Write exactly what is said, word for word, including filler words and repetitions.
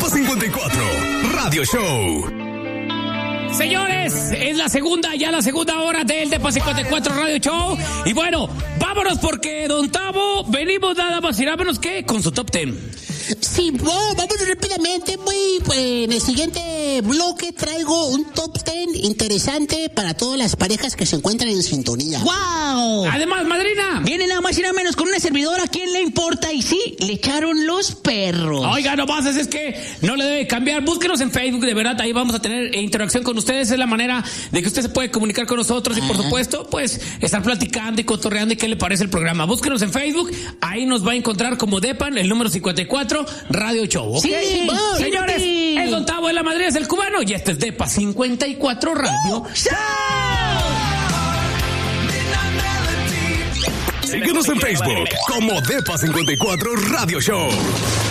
Depa cincuenta y cuatro Radio Show. Señores, es la segunda, ya la segunda hora del Depa cincuenta y cuatro Radio Show. Y bueno, vámonos porque, don Tavo, venimos nada más y nada menos que con su top ten. Sí, oh, vamos rápidamente, muy, pues, en el siguiente bloque traigo un top ten interesante para todas las parejas que se encuentran en sintonía. ¡Wow! Además, madrina, viene nada más y nada menos con una servidora. ¿A quién le importa? Y sí, le echaron los perros. Oiga, no más, es que no le debe cambiar. Búsquenos en Facebook, de verdad, ahí vamos a tener interacción con ustedes. Es la manera de que usted se puede comunicar con nosotros y, por supuesto, pues, estar platicando y cotorreando y qué le parece el programa. Búsquenos en Facebook, ahí nos va a encontrar como Depan, el número cincuenta y cuatro Radio Show, ¿ok? Sí, señores, sí. el don Tavo de la Madrid es el cubano y este es Depa cincuenta y cuatro Radio Show. Síguenos en Facebook como Depa cincuenta y cuatro Radio Show.